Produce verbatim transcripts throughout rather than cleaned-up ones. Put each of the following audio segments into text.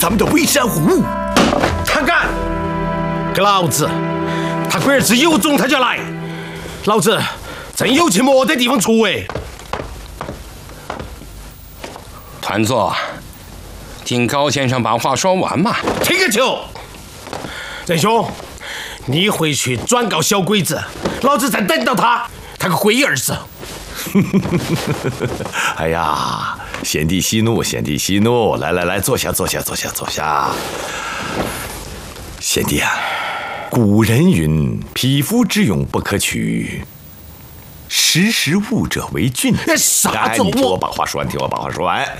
咱们的微山湖。 他敢！给老子！他龟儿子有种他就来，老子真有钱没得地方出哎！ 团座，听高先生把话说完嘛。 听个球！仁兄，你回去转告小鬼子，老子在等到他，他个龟儿子！ 哎呀，贤弟息怒，贤弟息怒，来来来，坐下坐下坐下坐下。贤弟啊，古人云：匹夫之勇不可取，识时务者为俊。 啥子？ 你听我把话说完，听我把话说完。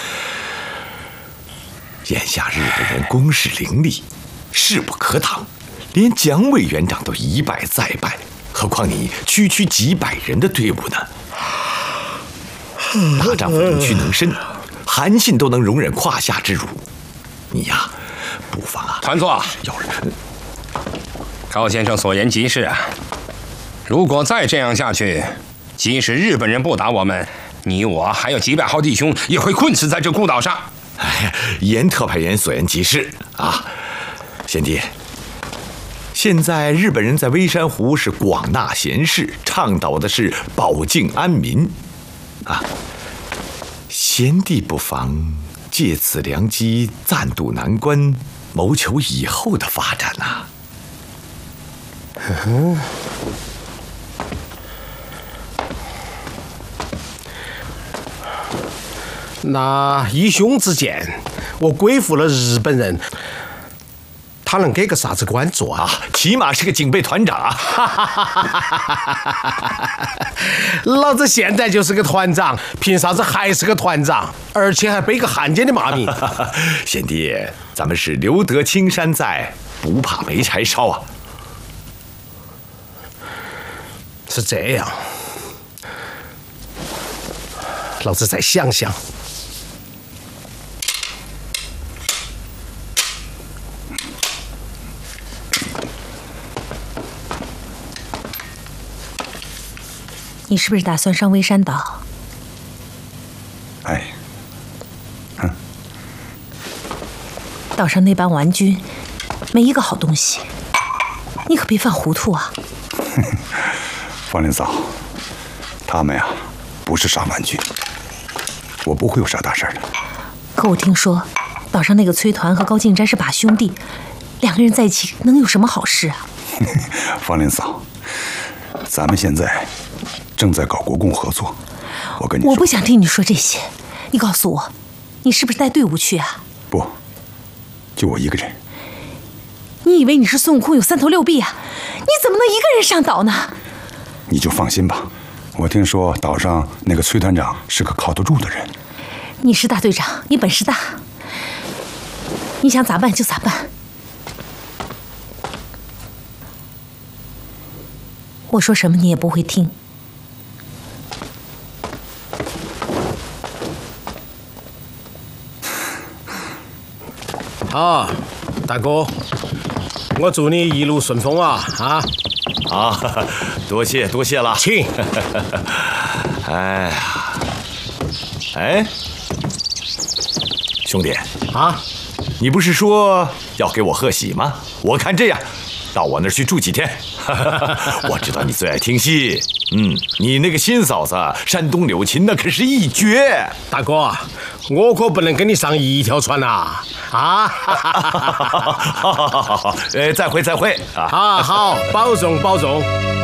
眼下日本人攻势凌厉，势不可挡，连蒋委员长都一败再败，何况你区区几百人的队伍呢？大丈夫能屈能伸，韩信都能容忍胯下之辱，你呀，不妨啊， 团座， 要人。 高先生所言极是啊！如果再这样下去，即使日本人不打我们，你我还有几百号弟兄也会困死在这孤岛上。 哎，严特派员所言极是啊，贤弟。现在日本人在微山湖是广纳贤士，倡导的是保境安民，啊，贤弟不妨借此良机暂渡难关，谋求以后的发展呐、啊。 嗯，那以兄之见，我归附了日本人，他能给个啥子官做啊？ 起码是个警备团长啊！ 老子现在就是个团长，凭啥子还是个团长？而且还背个汉奸的骂名。 贤弟，咱们是留得青山在，不怕没柴烧啊！ 是这样，老子再想想。 你是不是打算上微山岛？ 哎，嗯， 岛上那帮顽军，没一个好东西，你可别犯糊涂啊！ 方林嫂，他们呀，不是傻顽军，我不会有啥大事的。 可我听说，岛上那个崔团和高敬斋是把兄弟，两个人在一起能有什么好事啊？ 方林嫂，咱们现在正在搞国共合作，我跟你说， 我不想听你说这些。你告诉我，你是不是带队伍去啊？ 不，就我一个人。 你以为你是孙悟空有三头六臂啊？你怎么能一个人上岛呢？ 你就放心吧，我听说岛上那个崔团长是个靠得住的人。 你是大队长，你本事大，你想咋办就咋办。我说什么你也不会听。 啊，大哥，我祝你一路顺风啊！啊啊，多谢多谢了， 请。 哎呀，哎，兄弟啊， 你不是说要给我贺喜吗？我看这样，到我那儿去住几天。我知道你最爱听戏，嗯，你那个新嫂子山东柳琴那可是一绝。 大哥，我可不能跟你上一条船呐！啊！ 好好好好好，呃，再会再会啊！ 啊，好，保重保重。